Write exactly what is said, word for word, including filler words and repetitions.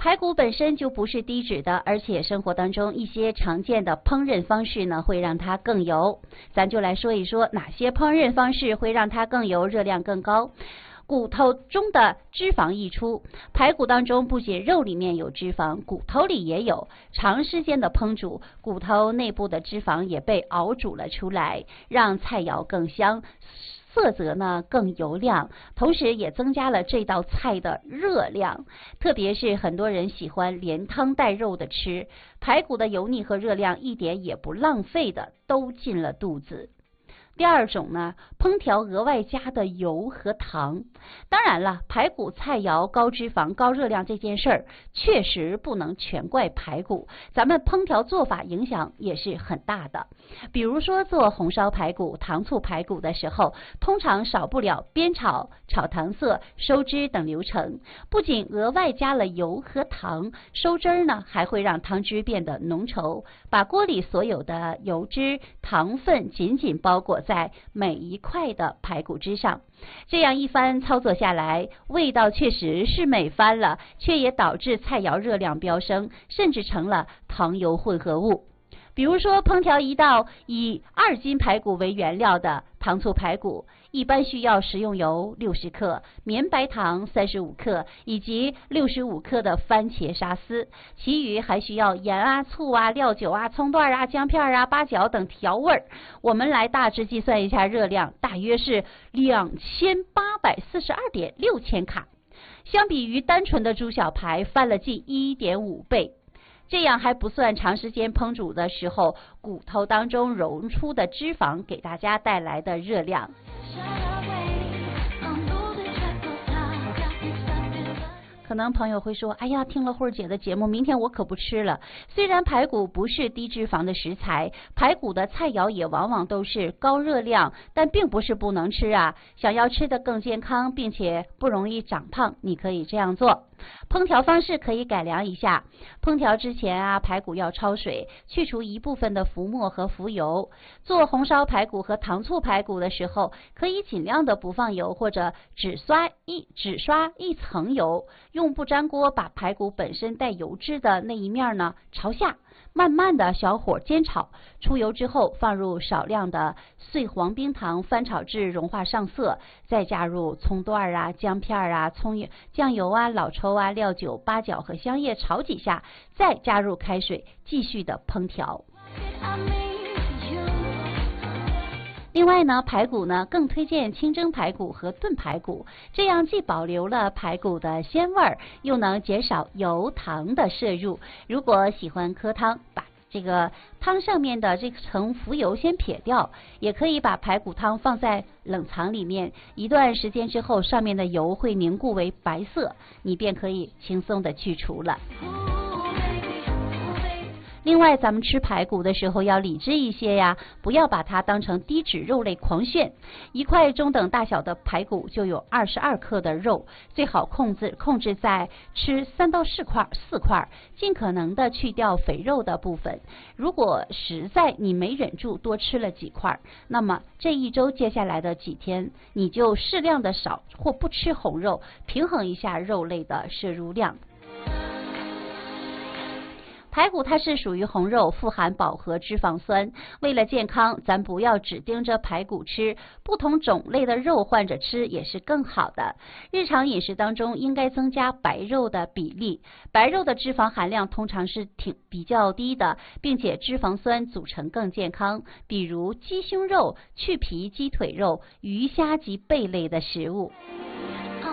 排骨本身就不是低脂的，而且生活当中一些常见的烹饪方式呢，会让它更油。咱就来说一说哪些烹饪方式会让它更油，热量更高。骨头中的脂肪溢出，排骨当中不仅肉里面有脂肪，骨头里也有。长时间的烹煮，骨头内部的脂肪也被熬煮了出来，让菜肴更香，色泽呢更油亮，同时也增加了这道菜的热量。特别是很多人喜欢连汤带肉的吃，排骨的油腻和热量一点也不浪费的都进了肚子。第二种呢，烹调额外加的油和糖。当然了，排骨菜肴高脂肪高热量这件事儿确实不能全怪排骨，咱们烹调做法影响也是很大的。比如说做红烧排骨、糖醋排骨的时候，通常少不了煸炒、炒糖色、收汁等流程。不仅额外加了油和糖，收汁儿呢还会让汤汁变得浓稠，把锅里所有的油脂、糖分紧紧包裹在每一块的排骨之上。这样一番操作下来，味道确实是美翻了，却也导致菜肴热量飙升，甚至成了糖油混合物。比如说烹调一道以二斤排骨为原料的糖醋排骨，一般需要食用油六十克、绵白糖三十五克以及六十五克的番茄沙司，其余还需要盐啊、醋啊、料酒啊、葱段啊、姜片啊、八角等调味。我们来大致计算一下热量，大约是两千八百四十二点六千卡，相比于单纯的猪小排翻了近 一点五倍。这样还不算长时间烹煮的时候骨头当中溶出的脂肪给大家带来的热量。可能朋友会说，哎呀，听了慧儿姐的节目，明天我可不吃了。虽然排骨不是低脂肪的食材，排骨的菜肴也往往都是高热量，但并不是不能吃啊。想要吃得更健康，并且不容易长胖，你可以这样做。烹调方式可以改良一下，烹调之前啊，排骨要焯水，去除一部分的浮沫和浮油。做红烧排骨和糖醋排骨的时候，可以尽量的不放油，或者只刷一只刷一层油，用不粘锅把排骨本身带油脂的那一面呢朝下，慢慢的小火煎炒，出油之后放入少量的碎黄冰糖，翻炒至融化上色，再加入葱段啊、姜片啊、葱油、酱油啊、老抽啊、料酒、八角和香叶炒几下，再加入开水继续的烹调。另外呢，排骨呢更推荐清蒸排骨和炖排骨，这样既保留了排骨的鲜味，又能减少油糖的摄入。如果喜欢喝汤，把这个汤上面的这层浮油先撇掉，也可以把排骨汤放在冷藏里面，一段时间之后，上面的油会凝固为白色，你便可以轻松的去除了。另外，咱们吃排骨的时候要理智一些呀，不要把它当成低脂肉类狂炫。一块中等大小的排骨就有二十二克的肉，最好控制控制在吃三到四块四块，尽可能的去掉肥肉的部分。如果实在你没忍住多吃了几块，那么这一周接下来的几天，你就适量的少或不吃红肉，平衡一下肉类的摄入量。排骨它是属于红肉，富含饱和脂肪酸。为了健康，咱不要只盯着排骨吃，不同种类的肉换着吃也是更好的。日常饮食当中应该增加白肉的比例，白肉的脂肪含量通常是挺比较低的，并且脂肪酸组成更健康，比如鸡胸肉、去皮鸡腿肉、鱼虾及贝类的食物。